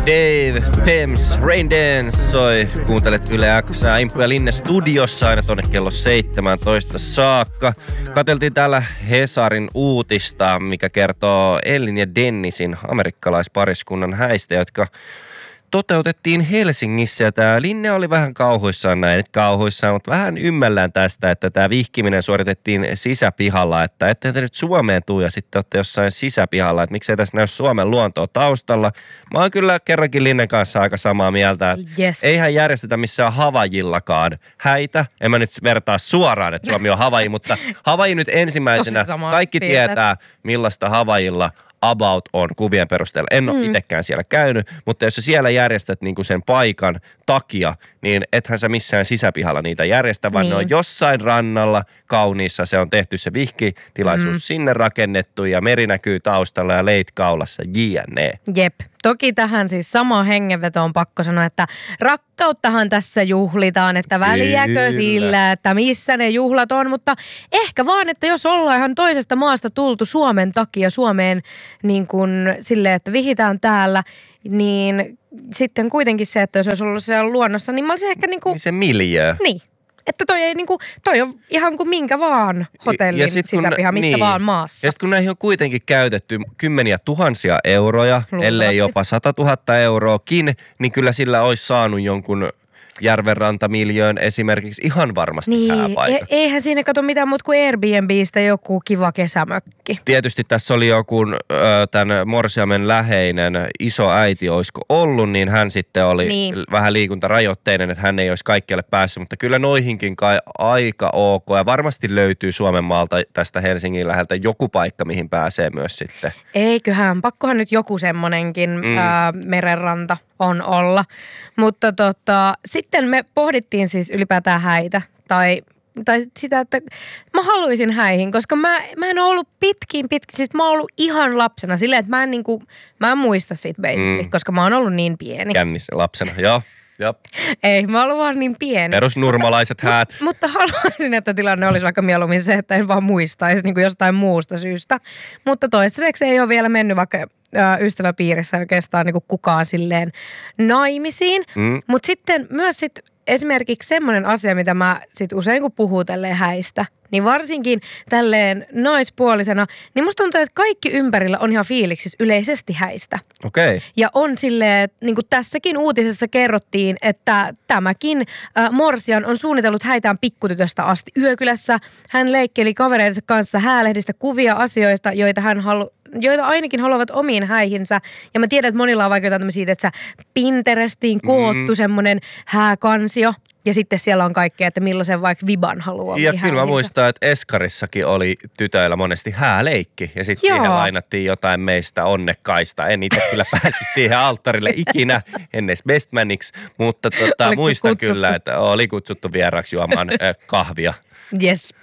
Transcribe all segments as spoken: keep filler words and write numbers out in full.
Dave Thames, Rain Dance soi. Kuuntelet Yle X:ää Impu ja Linne studiossa aina tonne kello seitsemäntoista saakka. Katseltiin täällä Hesarin uutista, mikä kertoo Ellin ja Dennisin amerikkalaispariskunnan häistä, jotka toteutettiin Helsingissä. Ja tää Linne oli vähän kauhuissaan, näin nyt kauhuissaan, mutta vähän ymmällään tästä, että tämä vihkiminen suoritettiin sisäpihalla. Että ette te nyt Suomeen tuu ja sitten olette jossain sisäpihalla, että miksei tässä näy Suomen luontoa taustalla. Mä oon kyllä kerrankin Linnen kanssa aika samaa mieltä, että yes. Eihän järjestetä missään Havajillakaan häitä. En mä nyt vertaa suoraan, että Suomi on Havaji, mutta Havaji nyt ensimmäisenä. Kaikki tietää, millaista Havajilla about on kuvien perusteella. En ole mm. itsekään siellä käynyt, mutta jos sä siellä järjestät niinku sen paikan takia, niin ethän sä missään sisäpihalla niitä järjestä, vaan niin. Ne on jossain rannalla kauniissa. Se on tehty se vihkitilaisuus mm. sinne rakennettu ja meri näkyy taustalla ja leit kaulassa, jne. Jep. Toki tähän siis sama hengenveto on pakko sanoa, että rakkauttahan tässä juhlitaan, että väliäkö sillä, että missä ne juhlat on, mutta ehkä vaan, että jos ollaan ihan toisesta maasta tultu Suomen takia Suomeen niin kuin silleen, että vihitään täällä, niin sitten kuitenkin se, että jos olisi ollut siellä luonnossa, niin mä olisin ehkä niin kuin... Niin se miljöö. Niin. Että toi, ei niinku, toi on ihan kuin minkä vaan hotellin sisäpiha, missä niin. vaan maassa. Ja sitten kun näihin on kuitenkin käytetty kymmeniä tuhansia euroja, luultavasti. Ellei jopa satatuhatta euroakin, niin kyllä sillä olisi saanut jonkun järvenrantamiljöön esimerkiksi ihan varmasti niin, hääpaikan. E- eihän siinä kato mitään muuta kuin Airbnbistä joku kiva kesämökki. Tietysti tässä oli joku tämän morsiamen läheinen iso äiti olisiko ollut, niin hän sitten oli niin. vähän liikuntarajoitteinen, että hän ei olisi kaikkialle päässyt, mutta kyllä noihinkin kai aika ok. Ja varmasti löytyy Suomen maalta tästä Helsingin läheltä joku paikka, mihin pääsee myös sitten. Eiköhän, pakkohan nyt joku semmonenkin mm. ää, merenranta on olla. Mutta tota, sitten me pohdittiin siis ylipäätään häitä tai, tai sitä, että mä haluaisin häihin, koska mä, mä en ole ollut pitkin pitkin, siis mä oon ollut ihan lapsena silleen, että mä en, niinku, mä en muista siitä basically, mm. koska mä oon ollut niin pieni. Jännis lapsena, joo. Jop. Ei, mä oon ollut vaan niin pieni. Perusnurmalaiset häät. Mut, mutta haluaisin, että tilanne olisi vaikka mieluummin se, että en vaan muistaisi niin kuin jostain muusta syystä. Mutta toistaiseksi ei ole vielä mennyt vaikka ä, ystäväpiirissä oikeastaan niin kuin kukaan silleen naimisiin. Mm. Mutta sitten myös sit esimerkiksi semmoinen asia, mitä mä sit usein kun puhuu tälleen häistä, niin varsinkin tälleen naispuolisena, niin musta tuntuu, että kaikki ympärillä on ihan fiiliksissä yleisesti häistä. Okei. Okay. Ja on silleen, niin kuin tässäkin uutisessa kerrottiin, että tämäkin äh, Morsian on suunnitellut häitään pikkutytöstä asti yökylässä. Hän leikkeli kavereidensa kanssa häälehdistä kuvia asioista, joita hän halu joita ainakin haluavat omiin häihinsä. Ja mä tiedän, että monilla on vaikka jotain tämmöisiä, että Pinterestiin koottu mm. semmoinen hääkansio. Ja sitten siellä on kaikkea, että millaisen vaikka viban haluaa. Ja kyllä mä muistan, että Eskarissakin oli tytöillä monesti hääleikki. Ja sitten siihen lainattiin jotain meistä onnekkaista. En itse kyllä päässyt siihen alttarille ikinä, en edes bestmaniksi. Mutta tota, muistan kutsuttu? Kyllä, että oli kutsuttu vieraaksi juomaan äh, kahvia. Yes.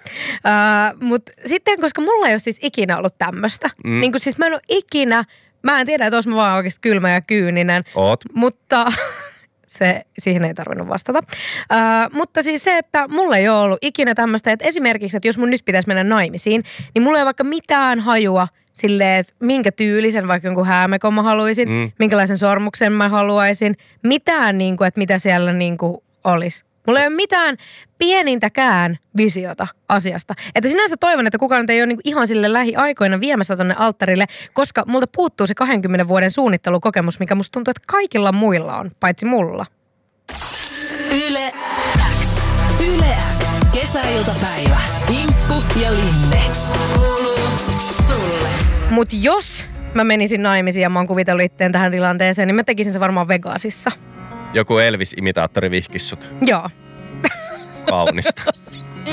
Uh, mutta sitten, koska mulla ei ole siis ikinä ollut tämmöistä. Mm. Niin kuin siis mä en ole ikinä, mä en tiedä, että olis mä vaan oikeasti kylmä ja kyyninen. Oot. Mutta... Se, siihen ei tarvinnut vastata. Uh, mutta siis se, että mulla ei ole ollut ikinä tämmöistä, että esimerkiksi, että jos mun nyt pitäisi mennä naimisiin, niin mulla ei ole vaikka mitään hajua silleen, että minkä tyylisen vaikka jonkun häämekon mä haluaisin, mm. minkälaisen sormuksen mä haluaisin, mitään niin kuin, että mitä siellä niin kuin olisi. Mulla ei ole mitään pienintäkään visiota asiasta. Että sinänsä toivon, että kukaan ei ole niinku ihan sille lähiaikoina viemässä tonne alttarille, koska multa puuttuu se kahdenkymmenen vuoden suunnittelukokemus, mikä musta tuntuu, että kaikilla muilla on, paitsi mulla. Yle X. Yle X. Kesäiltapäivä. Impu ja Linne. Kuuluu sulle. Mut jos mä menisin naimisiin ja mä oon kuvitellut itteen tähän tilanteeseen, niin mä tekisin se varmaan Vegasissa. Joku Elvis-imitaattori vihkissut. Joo. Kaunista.